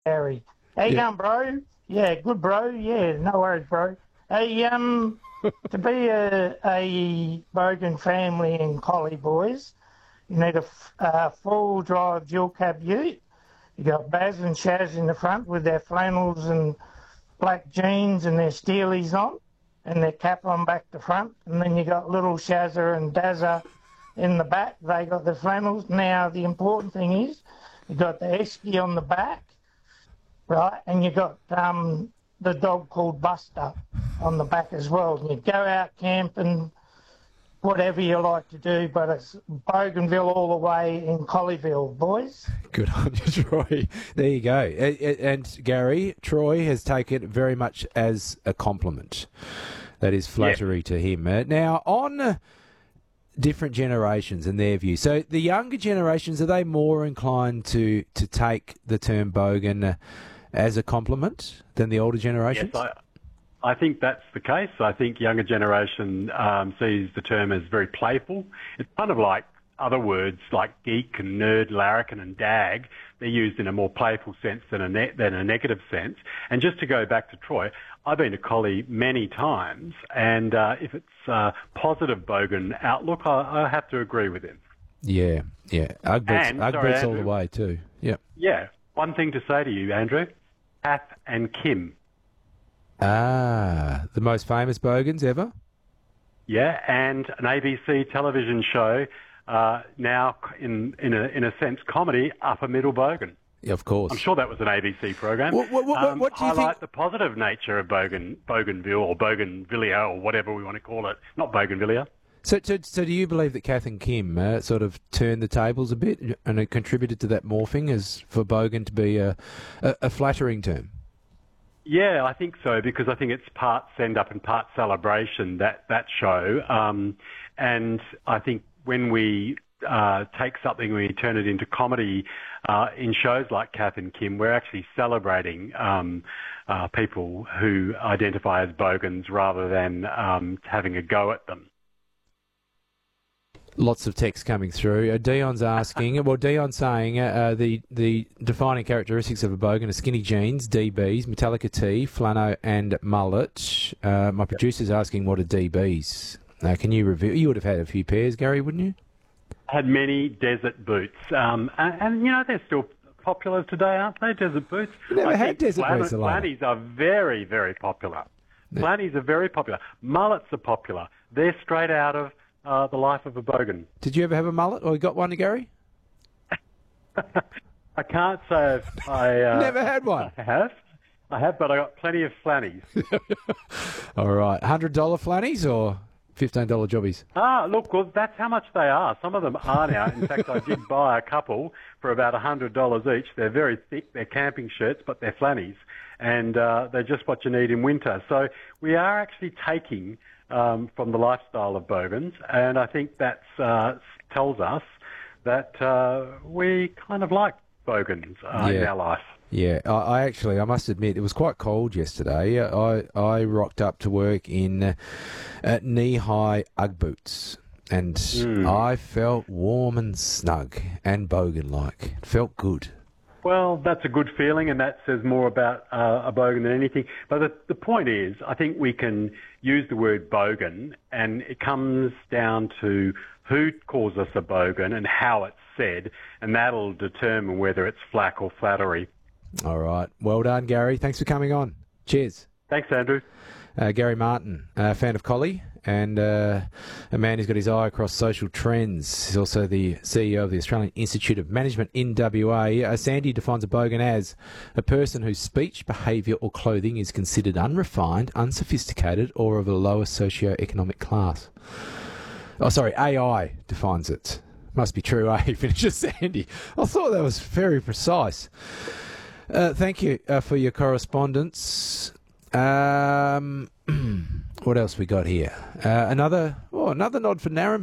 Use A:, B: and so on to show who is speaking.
A: Harry. How you going, bro? Yeah, good, bro. Yeah, no worries, bro. Hey, to be a Bogan family in Collie boys, you need a full drive dual cab ute. You got Baz and Shaz in the front with their flannels and black jeans and their steelies on and their cap on back to front. And then you got little Shazza and Dazza in the back. They got their flannels. Now, the important thing is you got the esky on the back, right? And you got the dog called Buster on the back as well. And you go out camping, whatever you like to do, but it's Bougainville all the way in Colleyville, boys.
B: Good on you, Troy. There you go. And Gary, Troy has taken it very much as a compliment. That is flattery to him. Now, on different generations and their view. So the younger generations, are they more inclined to take the term bogan as a compliment than the older generations?
C: Yes, I think that's the case. I think younger generation sees the term as very playful. It's kind of like other words like geek and nerd, larrikin and dag. They're used in a more playful sense than a negative sense. And just to go back to Troy, I've been to Collie many times, and if it's a positive bogan outlook, I have to agree with him.
B: Yeah. Ugg-boots all the way too. Yep.
C: Yeah. One thing to say to you, Andrew, Kath and Kim.
B: Ah, the most famous bogans ever?
C: Yeah, and an ABC television show, now in a sense comedy, Upper Middle Bogan.
B: Yeah, of course.
C: I'm sure that was an ABC program.
B: What do you
C: highlight
B: think?
C: the positive nature of Bougainville or Bougainvillia or whatever we want to call it. Not Bougainvillia.
B: So do you believe that Kath and Kim sort of turned the tables a bit and it contributed to that morphing as for bogan to be a flattering term?
C: Yeah, I think so, because I think it's part send-up and part celebration, that show. And I think when we take something, we turn it into comedy in shows like Kath and Kim, we're actually celebrating people who identify as bogans rather than having a go at them.
B: Lots of text coming through. Dion's asking, Dion's saying the defining characteristics of a bogan are skinny jeans, DBs, Metallica tee, flannel and mullet. My producer's asking what are DBs. Can you review? You would have had a few pairs, Gary, wouldn't you?
C: Had many desert boots. And you know, they're still popular today, aren't they, desert boots?
B: We never had desert boots.
C: Flannies are very, very popular. Flannies are very popular. Mullets are popular. They're straight out of the life of a bogan.
B: Did you ever have a mullet, or you got one, Gary?
C: I can't say if I...
B: Never had one?
C: I have, but I got plenty of flannies.
B: All right. $100 flannies or $15 jobbies?
C: Look, well, that's how much they are. Some of them are now. In fact, I did buy a couple for about $100 each. They're very thick. They're camping shirts, but they're flannies. And they're just what you need in winter. So we are actually taking... from the lifestyle of bogans, and I think that tells us that we kind of like bogans in our life.
B: Yeah, I must admit, it was quite cold yesterday. I rocked up to work in knee-high Ugg boots, and I felt warm and snug and bogan-like. It felt good.
C: Well, that's a good feeling, and that says more about a bogan than anything. But the point is, I think we can use the word bogan, and it comes down to who calls us a bogan and how it's said, and that'll determine whether it's flack or flattery.
B: All right. Well done, Gary. Thanks for coming on. Cheers.
C: Thanks, Andrew.
B: Gary Martin, fan of Collie, and a man who's got his eye across social trends. He's also the CEO of the Australian Institute of Management in WA. Sandy defines a bogan as a person whose speech, behaviour or clothing is considered unrefined, unsophisticated or of a lower socio-economic class. Oh, sorry, AI defines it. Must be true, finishes Sandy. I thought that was very precise. Thank you for your correspondence. What else we got here? Another nod for Narrabeen.